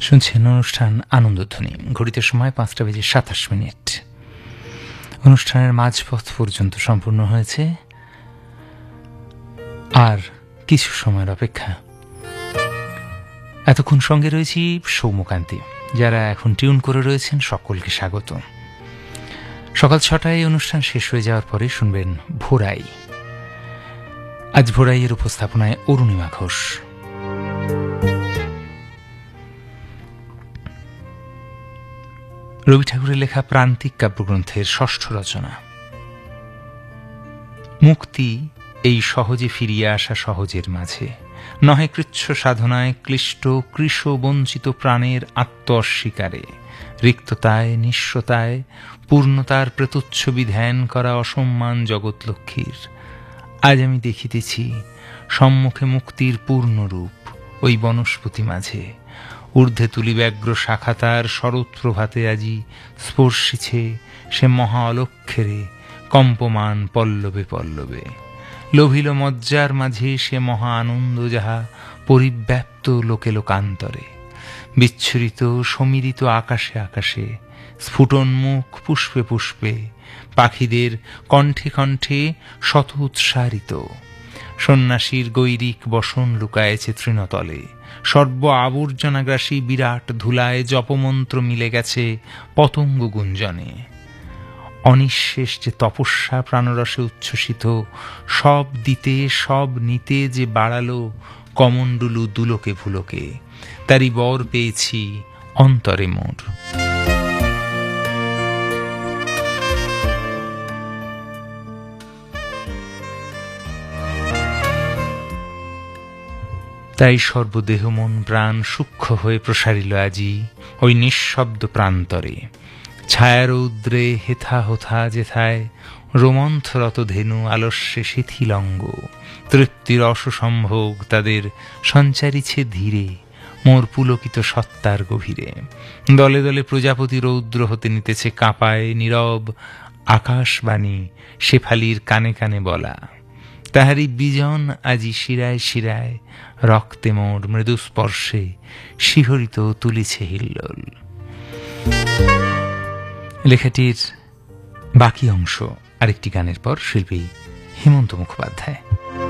শুনছেন অনুষ্ঠান আনন্দধ্বনি। ঘড়িতে সময় 5:27। অনুষ্ঠানের মাঝপথ পর্যন্ত সম্পূর্ণ হয়েছে, আর কিছু সময়ের অপেক্ষা। এতক্ষণ সঙ্গে রয়েছি সৌম্যকান্তি। যারা এখন টিউন করে রয়েছেন সকলকে স্বাগত। সকাল 6টায় অনুষ্ঠান শেষ হয়ে যাওয়ার পরে শুনবেন ভোরাই। আজ ভোরাইয়ের উপস্থাপনায় অরুণিমা ঘোষ। রবি ঠাকুরের লেখা প্রান্তিক কাব্যগ্রন্থের ষষ্ঠ রচনা। মুক্তি এই সহজে ফিরিয়ে আসা সহজের মাঝে, নহে কৃচ্ছ সাধনায় ক্লিষ্ট কৃশ বঞ্চিত প্রাণের আত্ম অস্বীকারে, রিক্ততায় নিঃস্বতায় পূর্ণতার প্রেতচ্ছবি ধ্যান করা অসম্মান জগৎলক্ষ্মীর। আজ আমি দেখিতেছি সম্মুখে মুক্তির পূর্ণরূপ ওই বনস্পতি মাঝে। ঊর্ধ্বে তুলি ব্যগ্র শাখা তার শরৎ প্রভাতে আজি স্পর্শিছে সে মহা অলক্ষেরে কম্পমান পল্লবে পল্লবে। লোভিল মজ্জার মাঝে সে মহা আনন্দ যাহা পরিব্যাপ্ত লোকে লোকান্তরে। বিচ্ছুরিত সমীরিত আকাশে আকাশে, স্ফুটন্মুখ পুষ্পে পুষ্পে, পাখিদের কণ্ঠে কণ্ঠে শত উৎসারিত। সন্ন্যাসীর গৈরিক বসন লুকায়েছে তৃণতলে, সর্ব আবর্জনাগ্রাসী বিরাট ধুলায় জপমন্ত্র মিলে গেছে পতঙ্গ গুঞ্জনে। অনিঃশেষ যে তপস্যা প্রাণরসে উচ্ছ্বসিত, সব দিতে সব নিতে যে বাড়ালো কমণ্ডলু দুলোকে ভুলোকে, তারই বর পেয়েছি অন্তরে মোর। তাই সর্বদেহ মন প্রাণ সূক্ষ্ম হয়ে প্রসারিল আজি ওই নিঃশব্দ প্রান্তরে। ছায়ারৌদ্রে হেথা হোথা যেথায় রোমন্থরত ধেনু আলস্যে শিথিলঙ্গ, তৃপ্তির অসসম্ভোগ তাদের সঞ্চারিছে ধীরে মোর পুলকিত সত্তার গভীরে। দলে দলে প্রজাপতি রৌদ্র হতে নিতেছে কাঁপায় নীরব আকাশবাণী শেফালির কানে কানে বলা। তাহারি বিজন আজি শিরায় শিরায় রক্তে মোর মৃদু স্পর্শে শিহরিত তুলিছে হিল্লোল। লেখাটির বাকি অংশ আরেকটি গানের পর শিল্পী হেমন্ত মুখোপাধ্যায়।